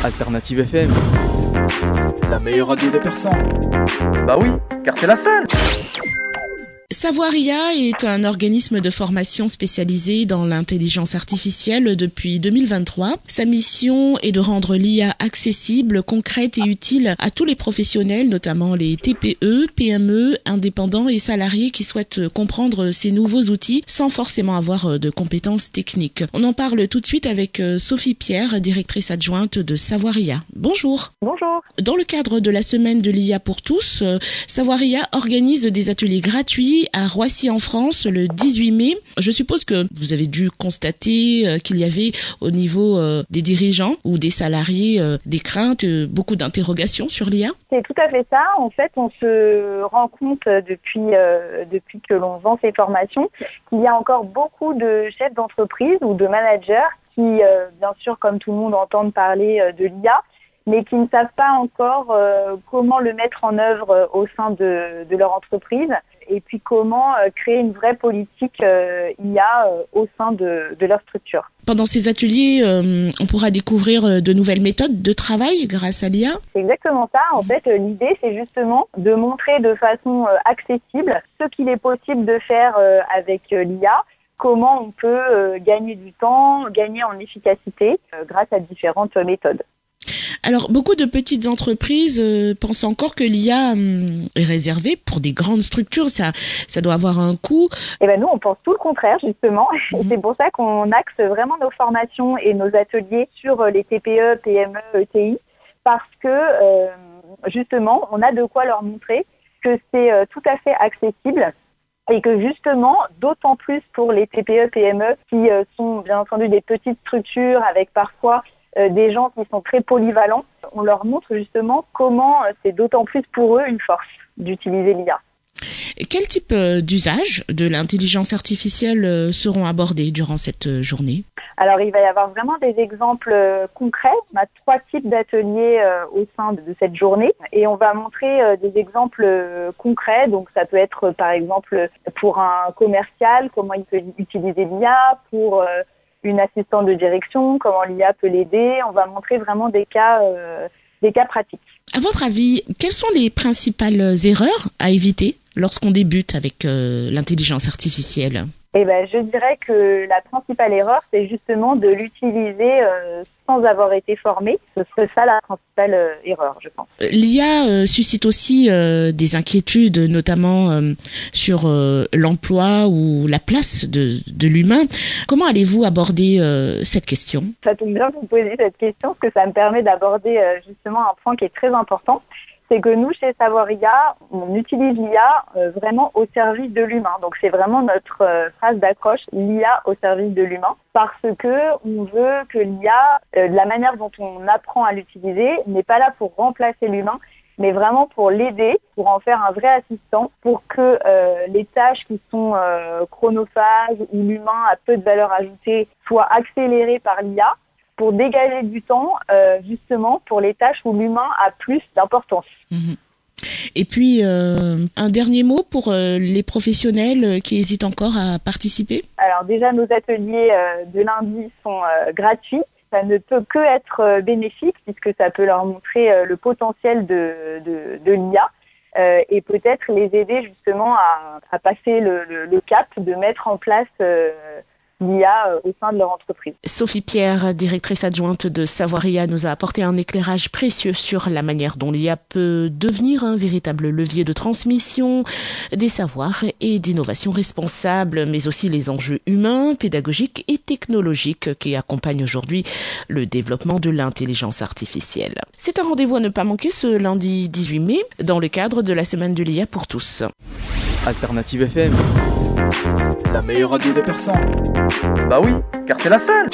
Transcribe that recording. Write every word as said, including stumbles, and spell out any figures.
Alternative F M, la meilleure radio de Persan. Bah oui, car c'est la seule. Savoir I A est un organisme de formation spécialisé dans l'intelligence artificielle depuis deux mille vingt-trois. Sa mission est de rendre l'I A accessible, concrète et utile à tous les professionnels, notamment les T P E, P M E, indépendants et salariés qui souhaitent comprendre ces nouveaux outils sans forcément avoir de compétences techniques. On en parle tout de suite avec Sophie Pierre, directrice adjointe de Savoir I A. Bonjour. Bonjour. Dans le cadre de la semaine de l'I A pour tous, Savoir I A organise des ateliers gratuits à Roissy en France le dix-huit mai. Je suppose que vous avez dû constater euh, qu'il y avait au niveau euh, des dirigeants ou des salariés euh, des craintes, euh, beaucoup d'interrogations sur l'I A. C'est tout à fait ça. En fait, on se rend compte depuis, euh, depuis que l'on vend ces formations qu'il y a encore beaucoup de chefs d'entreprise ou de managers qui, euh, bien sûr, comme tout le monde, entendent parler euh, de l'I A, mais qui ne savent pas encore euh, comment le mettre en œuvre euh, au sein de, de leur entreprise et puis comment euh, créer une vraie politique euh, I A euh, au sein de, de leur structure. Pendant ces ateliers, euh, on pourra découvrir de nouvelles méthodes de travail grâce à l'I A. C'est exactement ça. En fait, euh, l'idée, c'est justement de montrer de façon euh, accessible ce qu'il est possible de faire euh, avec euh, l'I A, comment on peut euh, gagner du temps, gagner en efficacité euh, grâce à différentes euh, méthodes. Alors, beaucoup de petites entreprises euh, pensent encore que l'I A hum, est réservée pour des grandes structures. Ça, ça doit avoir un coût. Eh ben nous, on pense tout le contraire, justement. Mmh. C'est pour ça qu'on axe vraiment nos formations et nos ateliers sur les T P E, P M E, E T I, parce que, euh, justement, on a de quoi leur montrer que c'est euh, tout à fait accessible et que, justement, d'autant plus pour les T P E, P M E qui euh, sont, bien entendu, des petites structures avec parfois Euh, des gens qui sont très polyvalents, on leur montre justement comment euh, c'est d'autant plus pour eux une force d'utiliser l'I A. Quel type euh, d'usage de l'intelligence artificielle euh, seront abordés durant cette euh, journée ? Alors il va y avoir vraiment des exemples euh, concrets. On a trois types d'ateliers euh, au sein de, de cette journée et on va montrer euh, des exemples euh, concrets. Donc ça peut être euh, par exemple pour un commercial, comment il peut utiliser l'I A, pour euh, une assistante de direction, comment l'I A peut l'aider. On va montrer vraiment des cas, euh, des cas pratiques. À votre avis, quelles sont les principales erreurs à éviter lorsqu'on débute avec euh, l'intelligence artificielle ? Eh ben, je dirais que la principale erreur, c'est justement de l'utiliser euh, sans avoir été formé. Ce serait ça la principale euh, erreur, je pense. L'I A euh, suscite aussi euh, des inquiétudes, notamment euh, sur euh, l'emploi ou la place de, de l'humain. Comment allez-vous aborder euh, cette question ? Ça tombe bien que vous posiez cette question, parce que ça me permet d'aborder euh, justement un point qui est très important. C'est que nous, chez Savoir I A, on utilise l'I A euh, vraiment au service de l'humain. Donc c'est vraiment notre euh, phrase d'accroche, l'I A au service de l'humain, parce que on veut que l'I A, euh, de la manière dont on apprend à l'utiliser, n'est pas là pour remplacer l'humain, mais vraiment pour l'aider, pour en faire un vrai assistant, pour que euh, les tâches qui sont euh, chronophages, où l'humain a peu de valeur ajoutée, soient accélérées par l'I A, pour dégager du temps, euh, justement, pour les tâches où l'humain a plus d'importance. Mmh. Et puis, euh, un dernier mot pour euh, les professionnels qui hésitent encore à participer ? Alors déjà, nos ateliers euh, de lundi sont euh, gratuits. Ça ne peut que être euh, bénéfique, puisque ça peut leur montrer euh, le potentiel de, de, de l'I A euh, et peut-être les aider justement à, à passer le, le, le cap de mettre en place euh, l'I A au sein de leur entreprise. Sophie Pierre, directrice adjointe de Savoir I A, nous a apporté un éclairage précieux sur la manière dont l'I A peut devenir un véritable levier de transmission des savoirs et d'innovation responsable, mais aussi les enjeux humains, pédagogiques et technologiques qui accompagnent aujourd'hui le développement de l'intelligence artificielle. C'est un rendez-vous à ne pas manquer ce lundi dix-huit mai dans le cadre de la semaine de l'I A pour tous. Alternative F M, la meilleure radio de Persan. Bah oui, car c'est la seule.